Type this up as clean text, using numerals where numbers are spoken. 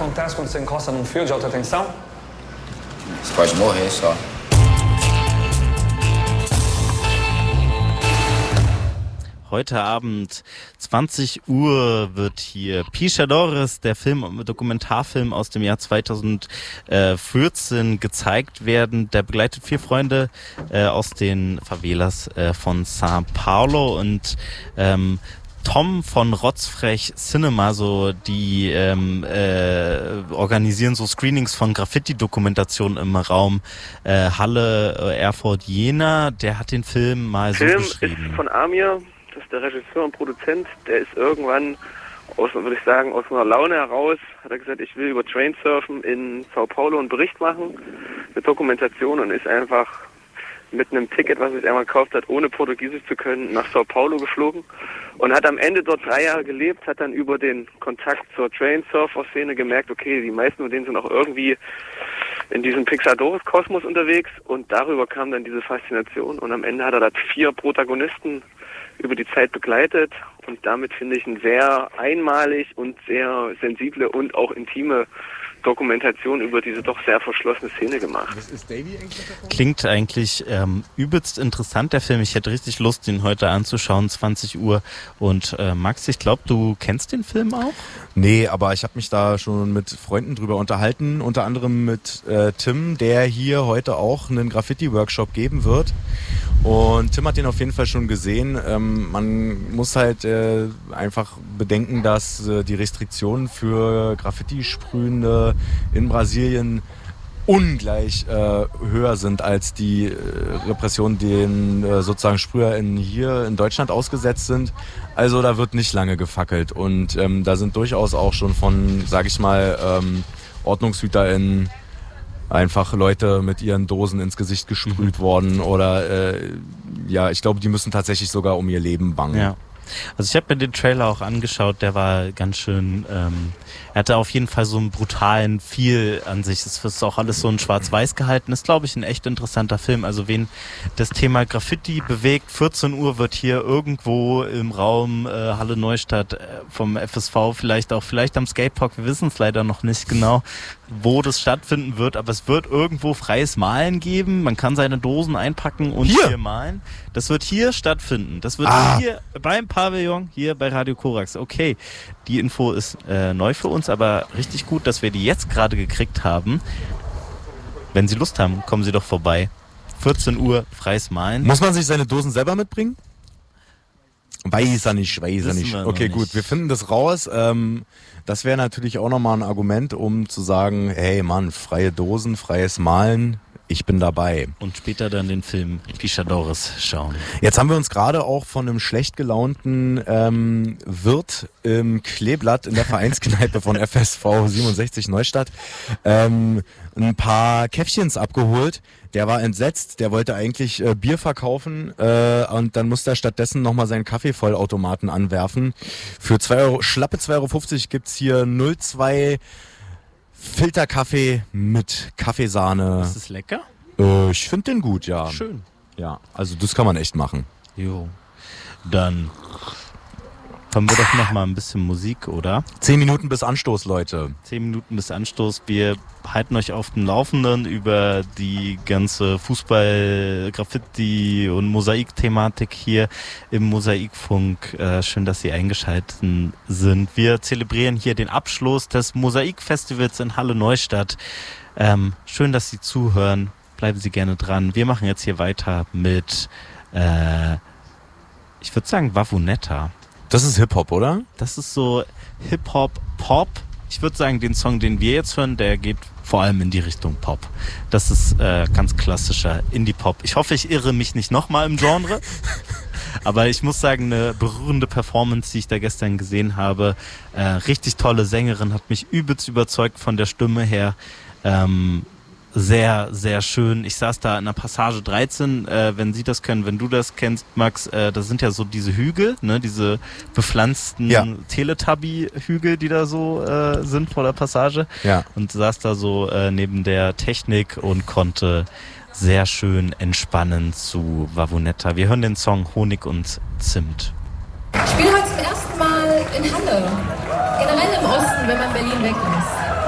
acontece quando você encosta num fio de alta tensão? Você pode morrer só. Heute Abend 20 Uhr wird hier Pichadores, der Dokumentarfilm aus dem Jahr 2014 gezeigt werden. Der begleitet 4 Freunde aus den Favelas von São Paulo und Tom von Rotzfrech Cinema, so die organisieren so Screenings von Graffiti-Dokumentationen im Raum Halle, Erfurt, Jena. Der hat den Film mal so beschrieben. Der Film ist von Amir. Das ist der Regisseur und Produzent, der ist irgendwann, aus einer Laune heraus, hat er gesagt, ich will über Trainsurfen in Sao Paulo einen Bericht machen, eine Dokumentation, und ist einfach mit einem Ticket, was er sich einmal gekauft hat, ohne Portugiesisch zu können, nach Sao Paulo geflogen und hat am Ende dort 3 Jahre gelebt, hat dann über den Kontakt zur Trainsurfer-Szene gemerkt, okay, die meisten von denen sind auch irgendwie in diesem Pichadores-Kosmos unterwegs, und darüber kam dann diese Faszination, und am Ende hat er da 4 Protagonisten über die Zeit begleitet und damit, finde ich, eine sehr einmalig und sehr sensible und auch intime Dokumentation über diese doch sehr verschlossene Szene gemacht. Klingt eigentlich übelst interessant, der Film. Ich hätte richtig Lust, ihn heute anzuschauen, 20 Uhr. Und Max, ich glaube, du kennst den Film auch? Nee, aber ich habe mich da schon mit Freunden drüber unterhalten, unter anderem mit Tim, der hier heute auch einen Graffiti-Workshop geben wird. Und Tim hat den auf jeden Fall schon gesehen. Man muss halt einfach bedenken, dass die Restriktionen für Graffiti-Sprühende in Brasilien ungleich höher sind als die Repressionen, denen sozusagen Sprüher hier in Deutschland ausgesetzt sind. Also da wird nicht lange gefackelt. Und da sind durchaus auch schon von, sag ich mal, OrdnungshüterInnen einfach Leute mit ihren Dosen ins Gesicht gesprüht worden, oder ich glaube, die müssen tatsächlich sogar um ihr Leben bangen. Ja. Also ich habe mir den Trailer auch angeschaut, der war ganz schön, er hatte auf jeden Fall so einen brutalen Feel an sich. Es ist auch alles so in Schwarz-Weiß gehalten. Ist, glaube ich, ein echt interessanter Film. Also wen das Thema Graffiti bewegt, 14 Uhr wird hier irgendwo im Raum Halle Neustadt vom FSV vielleicht am Skatepark, wir wissen es leider noch nicht genau, wo das stattfinden wird, aber es wird irgendwo freies Malen geben. Man kann seine Dosen einpacken und hier malen. Das wird hier stattfinden. Das wird hier beim Pavillon, hier bei Radio Korax. Okay, die Info ist neu für uns, aber richtig gut, dass wir die jetzt gerade gekriegt haben. Wenn Sie Lust haben, kommen Sie doch vorbei. 14 Uhr, freies Malen. Muss man sich seine Dosen selber mitbringen? Weiß er nicht. Okay, gut, wir finden das raus. Das wäre natürlich auch nochmal ein Argument, um zu sagen, hey Mann, freie Dosen, freies Malen, ich bin dabei. Und später dann den Film Pichadores schauen. Jetzt haben wir uns gerade auch von einem schlecht gelaunten Wirt im Kleeblatt in der Vereinskneipe von FSV 67 Neustadt ein paar Käffchens abgeholt. Der war entsetzt, der wollte eigentlich Bier verkaufen und dann musste er stattdessen nochmal seinen Kaffeevollautomaten anwerfen. Für schlappe 2,50 Euro gibt's hier 0,2 Filterkaffee mit Kaffeesahne. Ist das lecker? Ich finde den gut, ja. Schön. Ja, also das kann man echt machen. Jo. Dann haben wir doch noch mal ein bisschen Musik, oder? 10 Minuten bis Anstoß, Leute. 10 Minuten bis Anstoß. Wir halten euch auf dem Laufenden über die ganze Fußball-, Graffiti- und Mosaik-Thematik hier im Mosaikfunk. Schön, dass Sie eingeschaltet sind. Wir zelebrieren hier den Abschluss des Mosaikfestivals in Halle Neustadt. Schön, dass Sie zuhören. Bleiben Sie gerne dran. Wir machen jetzt hier weiter mit, ich würde sagen, Wavunetta. Das ist Hip-Hop, oder? Das ist so Hip-Hop-Pop. Ich würde sagen, den Song, den wir jetzt hören, der geht vor allem in die Richtung Pop. Das ist ganz klassischer Indie-Pop. Ich hoffe, ich irre mich nicht nochmal im Genre. Aber ich muss sagen, eine berührende Performance, die ich da gestern gesehen habe. Richtig tolle Sängerin, hat mich übelst überzeugt von der Stimme her. Sehr, sehr schön. Ich saß da in der Passage 13, wenn Sie das können, wenn du das kennst, Max, das sind ja so diese Hügel, ne, diese bepflanzten Teletubby-Hügel, die da so sind vor der Passage. Ja. Und saß da so neben der Technik und konnte sehr schön entspannen zu Wavunetta. Wir hören den Song Honig und Zimt. Ich spiele heute zum ersten Mal in Halle. Generell im Osten, wenn man Berlin weglässt.